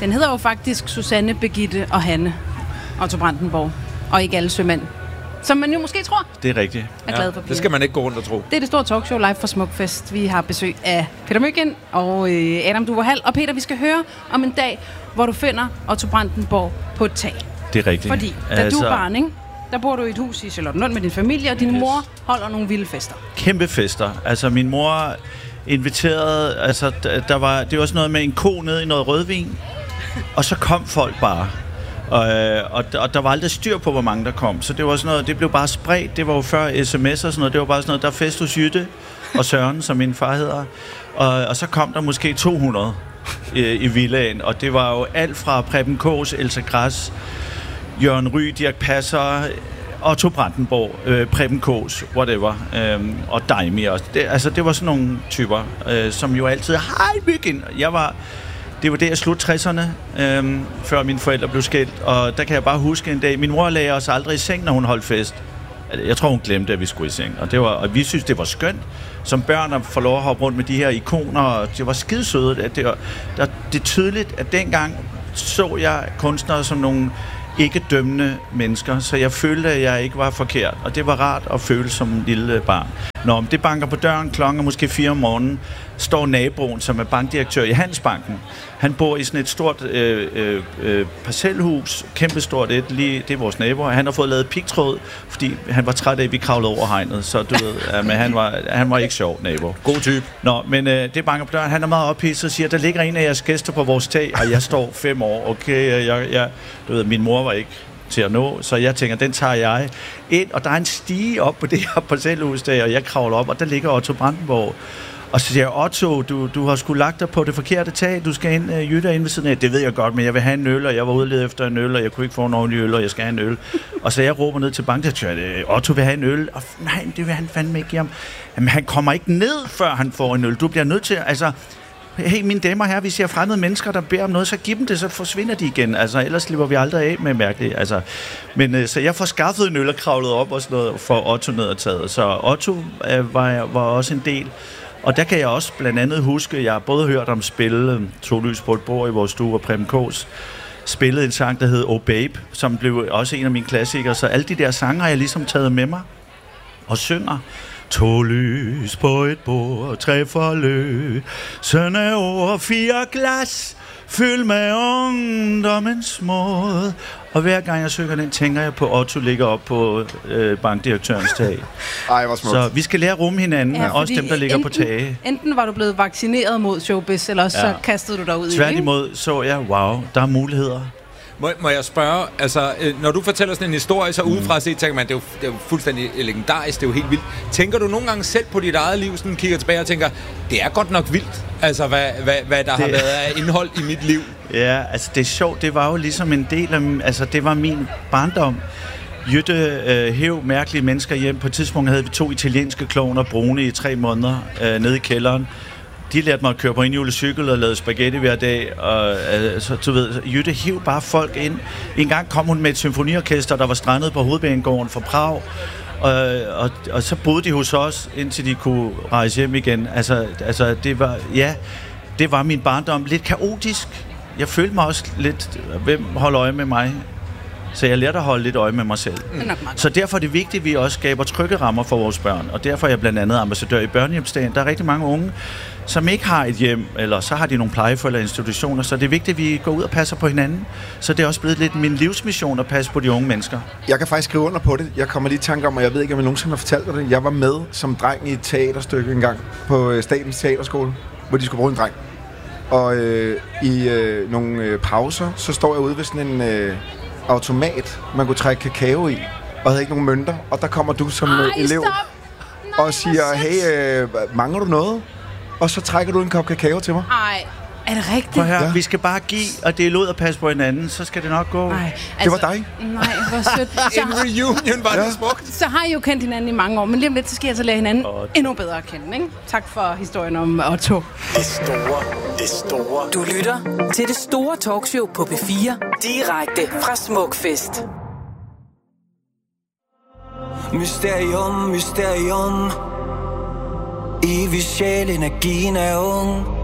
Den hedder jo faktisk Susanne, Birgitte og Hanne Otto Brandenborg, og ikke alle sømænd. Som man jo måske tror. Det er rigtigt. Er glad for det skal man ikke gå rundt og tro. Det er det store talkshow live fra Smukfest. Vi har besøg af Peter Mygind og Adam Duver Hall. Og Peter, vi skal høre om en dag, hvor du finder Otto Brandenborg på et tag. Det er rigtigt. Fordi da du er barn, ikke? Der bor du i et hus i Charlottenlund med din familie, og din mor holder nogle vilde fester. Kæmpe fester. Altså, min mor inviterede... Altså, det var sådan noget med en ko ned i noget rødvin, og så kom folk bare. Og der var aldrig styr på, hvor mange der kom. Så det var sådan noget, det blev bare spredt. Det var jo før sms og sådan noget. Det var bare sådan noget, der fest hos Jytte og Søren, som min far hedder. Og så kom der måske 200 i villaen. Og det var jo alt fra Preben Kaas, Elsa Gress, Jørgen Ry, Dirch Passer, Otto Brandenborg, Preben Kaas, whatever, og Daimi også. Det var sådan nogle typer, som jo altid, hej Mygind! Det var der i slut 60'erne, før mine forældre blev skilt, og der kan jeg bare huske en dag, min mor lagde os aldrig i seng, når hun holdt fest. Jeg tror, hun glemte, at vi skulle i seng, og vi synes, det var skønt som børn at få lov at hoppe rundt med de her ikoner, og det var skidesøde. Det er tydeligt, at dengang så jeg kunstnere som nogle ikke dømmende mennesker, så jeg følte, at jeg ikke var forkert, og det var rart at føle som en lille barn. Når det banker på døren klokken måske 4 om morgenen, står naboen, som er bankdirektør i Handelsbanken. Han bor i sådan et stort parcelhus, kæmpestort det er vores naboer. Han har fået lavet pigtråd, fordi han var træt af, at vi kravlede over hegnet, så du ved, men han var ikke sjov, nabo. God type. Nå, men det banker på døren, han er meget ophidset og siger, der ligger en af jeres gæster på vores tag, og jeg står 5 år, okay, du ved, min mor var ikke til at nå, så jeg tænker, den tager jeg ind, og der er en stige op på det her parcelhus der, og jeg kravler op, og der ligger Otto Brandenborg. Og så siger jeg, Otto, du har sgu lagt dig på det forkerte tag, du skal ind, Jytte ind ved siden af. Det ved jeg godt, men jeg vil have en øl, og jeg var ude lede efter en øl, og jeg kunne ikke få en ordentlig øl, og jeg skal have en øl. Og så jeg råber ned til bankdirektøren, Otto vil have en øl, og nej, det vil han fandme ikke give ham. Jamen, han kommer ikke ned, før han får en øl. Du bliver nødt til, altså, hey, mine damer her, vi ser fremmede mennesker, der beder om noget, så giv dem det, så forsvinder de igen. Altså, ellers slipper vi aldrig af med mærkeligt. Altså, men så jeg får skaffet en øl og kravlet op og sådan noget, for Otto ned og taget. Så Otto var også en del. Og der kan jeg også blandt andet huske, jeg har både hørt om spille To lys på et bord i vores stue, og Preben Kaas spillede en sang, der hed Oh Babe, som blev også en af mine klassikere. Så alle de der sange har jeg ligesom taget med mig og synger. 2 lys på et bord, 3 forløb, sønne ord, 4 glas, fyld med ungdommens måde. Og hver gang jeg synger den, tænker jeg på Otto ligger op på bankdirektørens tag. Ej, hvor smukt. Så vi skal lære at rumme hinanden, ja, også dem, der ligger på tage. Enten var du blevet vaccineret mod showbiz, eller så kastede du dig ud i det. Tværtimod så jeg, wow, der er muligheder. Må jeg spørge, altså, når du fortæller sådan en historie, så udefra set, tænker man, det er jo fuldstændig legendarisk, det er jo helt vildt. Tænker du nogle gange selv på dit eget liv, sådan kigger tilbage og tænker, det er godt nok vildt, altså hvad der har været af indhold i mit liv? Ja, altså det er sjovt, det var jo ligesom en del af, altså det var min barndom. Jytte hæv mærkelige mennesker hjem. På et tidspunkt havde vi 2 italienske klovner, brune, i 3 måneder nede i kælderen. De lærte mig at køre på enhjulet cykel og lavede spaghetti hver dag, og så du ved, Jytte hiv bare folk ind. En gang kom hun med et symfoniorkester, der var strandet på Hovedbanegården fra Prag, og så boede de hos os, indtil de kunne rejse hjem igen. Altså det var min barndom. Lidt kaotisk. Jeg følte mig også lidt, hvem holder øje med mig? Så jeg lærte at holde lidt øje med mig selv. Så derfor er det vigtigt, at vi også skaber trygge rammer for vores børn. Og derfor er jeg blandt andet ambassadør i børnehjemsdagen. Der er rigtig mange unge, som ikke har et hjem, eller så har de nogle plejeforældre eller institutioner. Så det er vigtigt, at vi går ud og passer på hinanden. Så det er også blevet lidt min livsmission at passe på de unge mennesker. Jeg kan faktisk skrive under på det. Jeg kommer lige i tanke om, og jeg ved ikke, om jeg nogensinde har fortalt dig det. Jeg var med som dreng i et teaterstykke engang på Statens Teaterskole, hvor de skulle bruge en dreng. Og i nogle pauser, så står jeg ude ved sådan en automat, man kunne trække kakao i, og havde ikke nogen mønter. Og der kommer du som elev og siger, hey, mangler du noget? Og så trækker du en kop kakao til mig. Ej, er det rigtigt? Prøv her, vi skal bare give, og det er lod at passe på hinanden, så skal det nok gå. Ej, altså, det var dig. Nej, hvor sødt. En reunion var det smukt. Så har I jo kendt hinanden i mange år, men lige om lidt, så skal jeg så lære hinanden endnu bedre at kende, ikke? Tak for historien om Otto. Det store. Du lytter til det store talkshow på P4, direkte fra Smukfest. Mysterium. Evig sjæl, energien er ung.